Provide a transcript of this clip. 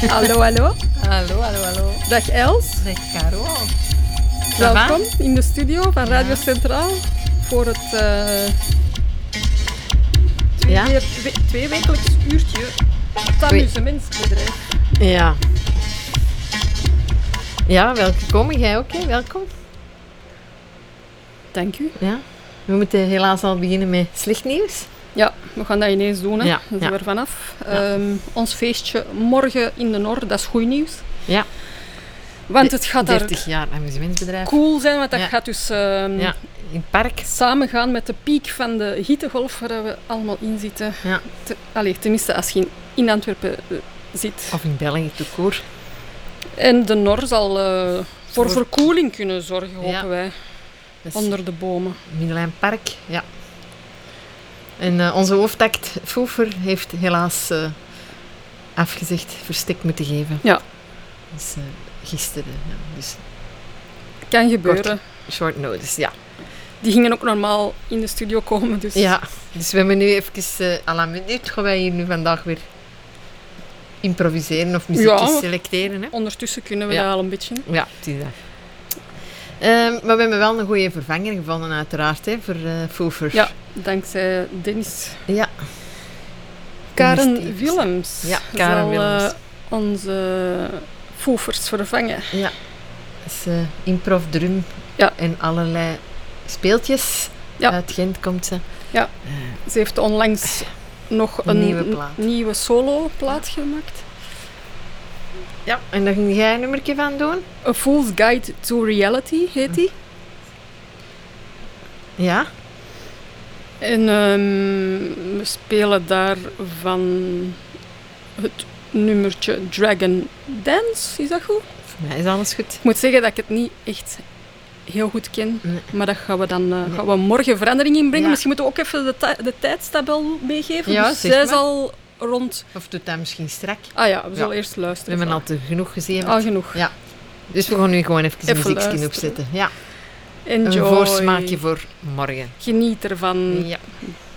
Hallo, hallo. Hallo. Dag Els. Dag Caro. Welkom in de studio van Radio Centraal voor het tweewekelijks uurtje het amusementsbedrijf. Ja. Ja, welkom. Jij ook, hè? Welkom. Dank u. Ja. We moeten helaas al beginnen met slecht nieuws. Ja, we gaan dat ineens doen, hè. Ja, Dat is ja. er vanaf. Ja. Ons feestje morgen in de Noord, dat is goed nieuws. Ja. Want het gaat daar 30 jaar amusementsbedrijf. cool zijn, want dat Ja. gaat dus Ja, in het park. samengaan met de piek van de hittegolf waar we allemaal in zitten. Ja. Tenminste, als je in Antwerpen zit. Of in België, tout court. En de Nor zal voor verkoeling kunnen zorgen, hopen Ja. wij, Dus onder de bomen. Middelijn Park, ja. En onze hoofdact, Foefer, heeft helaas afgezegd verstek moeten geven. Ja. Dus gisteren, ja. Dus Kan gebeuren. short notice, ja. Die gingen ook normaal in de studio komen, dus Ja, dus we hebben nu even à la minuut gaan wij hier nu vandaag weer improviseren of muziekjes Ja. selecteren. Hè? ondertussen kunnen we Ja. dat al een beetje. Ja, het is dat. Maar we hebben wel een goede vervanger gevonden uiteraard, hè, voor Foefer. Ja, dankzij Dennis. Ja. Karen Dennis Willems Ja, Karen zal Willems. onze foefers vervangen. Ja. Dus improv, drum Ja. en allerlei speeltjes. Ja. Uit Gent komt ze. Ja. Ze heeft onlangs nog Een een nieuwe plaat. nieuwe solo-plaat gemaakt. Ja, en daar ging jij een nummertje van doen? A Fool's Guide to Reality heet die. Ja. En we spelen daarvan het nummertje Dragon Dance, is dat goed? Voor mij is alles goed. Ik moet zeggen dat ik het niet echt heel goed ken, Nee. maar dat gaan we dan gaan we morgen verandering inbrengen. Ja. Misschien moeten we ook even de tijdstabel meegeven. Ja, dus zeg zij maar. zal rond... Of doet dat misschien strak? Ah ja, we zullen Ja. eerst We luisteren. hebben al te genoeg gezien. Al genoeg. Ja. Dus we gaan nu gewoon even een muziekje luisteren. opzetten. Ja. Enjoy. Een voorsmaakje voor morgen. Geniet ervan. Ja.